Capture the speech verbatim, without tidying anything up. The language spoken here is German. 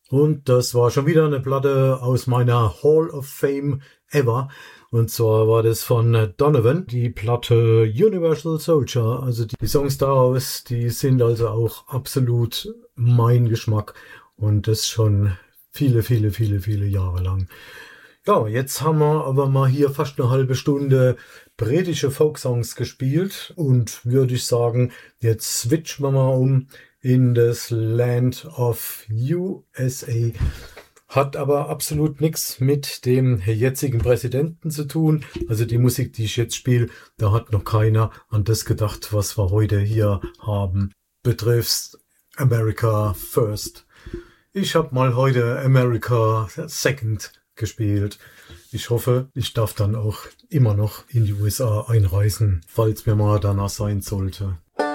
Und das war schon wieder eine Platte aus meiner Hall of Fame ever. Und zwar war das von Donovan, die Platte Universal Soldier. Also die Songs daraus, die sind also auch absolut mein Geschmack. Und das schon viele, viele, viele, viele Jahre lang. Ja, jetzt haben wir aber mal hier fast eine halbe Stunde britische Folksongs gespielt. Und würde ich sagen, jetzt switchen wir mal um in das Land of U S A. Hat aber absolut nichts mit dem jetzigen Präsidenten zu tun. Also die Musik, die ich jetzt spiele, da hat noch keiner an das gedacht, was wir heute hier haben. Betrifft America First. Ich habe mal heute America Second gespielt. Ich hoffe, ich darf dann auch immer noch in die U S A einreisen, falls mir mal danach sein sollte.